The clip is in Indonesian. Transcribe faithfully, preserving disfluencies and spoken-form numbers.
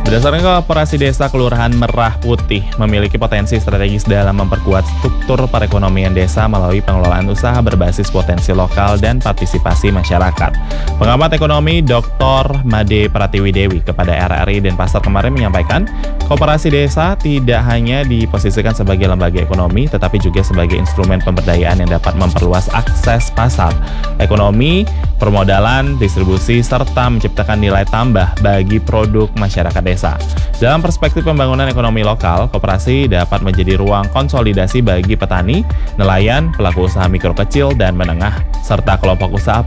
Berdasarkan Koperasi Desa Kelurahan Merah Putih memiliki potensi strategis dalam memperkuat struktur perekonomian desa melalui pengelolaan usaha berbasis potensi lokal dan partisipasi masyarakat. Pengamat ekonomi doktor Made Pratiwidewi kepada R R I Denpasar kemarin menyampaikan, Koperasi Desa tidak hanya diposisikan sebagai lembaga ekonomi, tetapi juga sebagai instrumen pemberdayaan yang dapat memperluas akses pasar, ekonomi, permodalan, distribusi, serta menciptakan nilai tambah bagi produk masyarakat desa. Dalam perspektif pembangunan ekonomi lokal, koperasi dapat menjadi ruang konsolidasi bagi petani, nelayan, pelaku usaha mikro kecil dan menengah, serta kelompok usaha